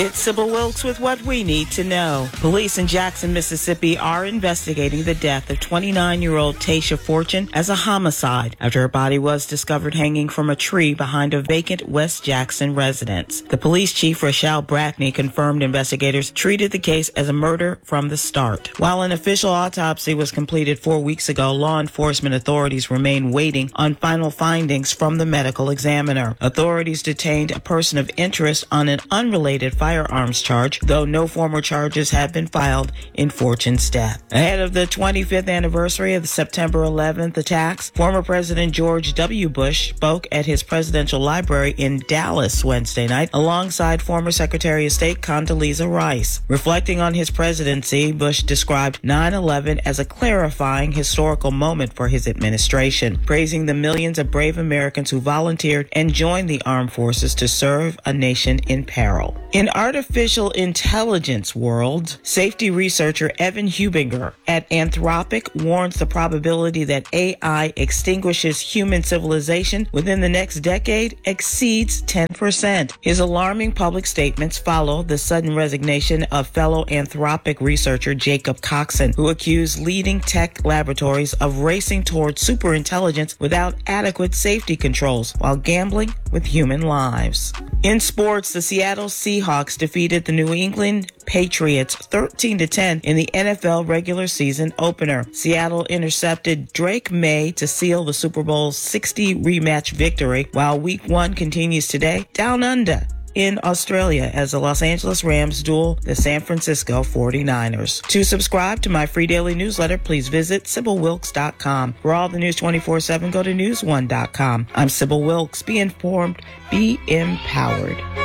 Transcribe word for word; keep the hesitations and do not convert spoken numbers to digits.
It's Sybil Wilkes with what we need to know. Police in Jackson, Mississippi are investigating the death of twenty-nine-year-old Tasha Fortune as a homicide after her body was discovered hanging from a tree behind a vacant West Jackson residence. The police chief, Rochelle Brackney, confirmed investigators treated the case as a murder from the start. While an official autopsy was completed four weeks ago, law enforcement authorities remain waiting on final findings from the medical examiner. Authorities detained a person of interest on an unrelated firearms charge, though no former charges have been filed in Fortune's death. Ahead of the twenty-fifth anniversary of the September eleventh attacks, former President George W. Bush spoke at his presidential library in Dallas Wednesday night alongside former Secretary of State Condoleezza Rice. Reflecting on his presidency, Bush described nine eleven as a clarifying historical moment for his administration, praising the millions of brave Americans who volunteered and joined the armed forces to serve a nation in peril. In artificial intelligence world, safety researcher Evan Hubinger at Anthropic warns the probability that A I extinguishes human civilization within the next decade exceeds ten percent. His alarming public statements follow the sudden resignation of fellow Anthropic researcher Jacob Coxon, who accused leading tech laboratories of racing towards superintelligence without adequate safety controls while gambling with human lives. In sports, the Seattle Seahawks defeated the New England Patriots thirteen to ten in the N F L regular season opener. Seattle intercepted Drake May to seal the Super Bowl sixty rematch victory, while week one continues today down under in Australia as the Los Angeles Rams duel the San Francisco forty-niners. To subscribe to my free daily newsletter, please visit Sybil Wilkes dot com. For all the news twenty-four seven, go to news one dot com. I'm Sybil Wilkes. Be informed, be empowered.